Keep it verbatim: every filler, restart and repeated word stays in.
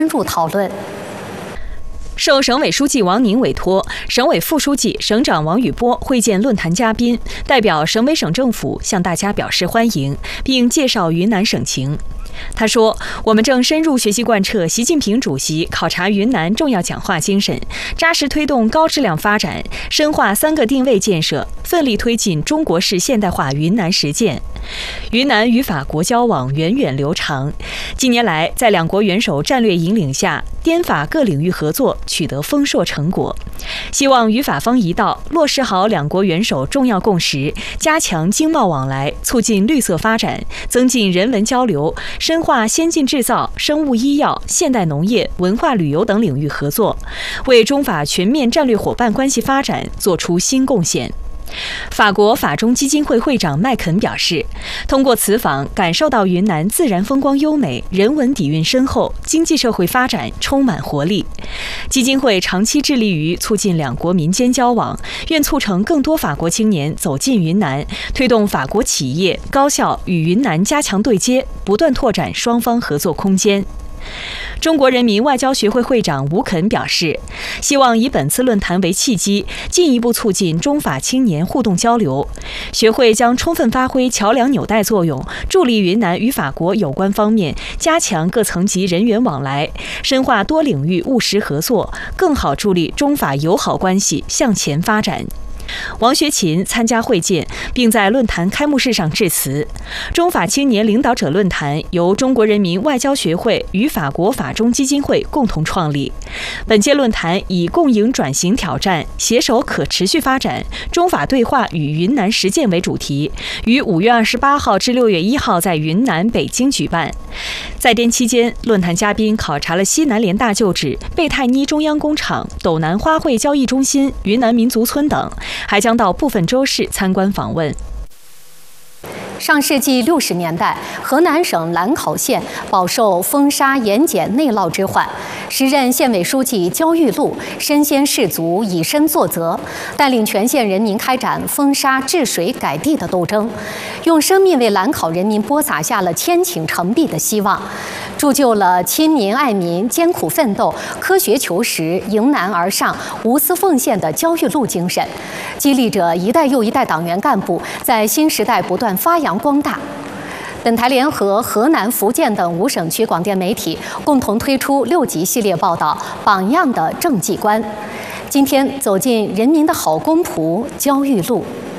深入讨论。 受省委书记王宁委托，省委副书记、省长王宇波会见论坛嘉宾，代表省委省政府向大家表示欢迎，并介绍云南省情。他说：“我们正深入学习贯彻习近平主席考察云南重要讲话精神，扎实推动高质量发展，深化三个定位建设，奋力推进中国式现代化云南实践。云南与法国交往源远流长，近年来在两国元首战略引领下，滇法各领域合作取得丰硕成果。希望与法方一道，落实好两国元首重要共识，加强经贸往来，促进绿色发展，增进人文交流，深化先进制造、生物医药、现代农业、文化旅游等领域合作，为中法全面战略伙伴关系发展作出新贡献。”法国法中基金会会长麦肯表示，通过此访，感受到云南自然风光优美，人文底蕴深厚，经济社会发展充满活力。基金会长期致力于促进两国民间交往，愿促成更多法国青年走进云南，推动法国企业、高校与云南加强对接，不断拓展双方合作空间。中国人民外交学会会长吴肯表示，希望以本次论坛为契机，进一步促进中法青年互动交流。学会将充分发挥桥梁纽带作用，助力云南与法国有关方面加强各层级人员往来，深化多领域务实合作，更好助力中法友好关系向前发展。王学勤参加会见，并在论坛开幕式上致辞。中法青年领导者论坛由中国人民外交学会与法国法中基金会共同创立。本届论坛以共赢转型挑战、携手可持续发展、中法对话与云南实践为主题，于五月二十八号至六月一号在云南、北京举办。在滇期间，论坛嘉宾考察了西南联大旧址、贝泰妮中央工厂、斗南花卉交易中心、云南民族村等，还将到部分州市参观访问。 上世纪六十年代，河南省兰考县饱受风沙盐碱内涝之患，时任县委书记焦裕禄身先士卒，以身作则，带领全县人民开展风沙治水改地的斗争，用生命为兰考人民播撒下了千顷成璧的希望，铸就了亲民爱民、艰苦奋斗、科学求实、迎难而上、无私奉献的焦裕禄精神，激励着一代又一代党员干部在新时代不断发扬光大。本台联合河南、福建等五省区广电媒体共同推出六集系列报道《榜样的政绩观》。今天走进人民的好公仆焦裕禄。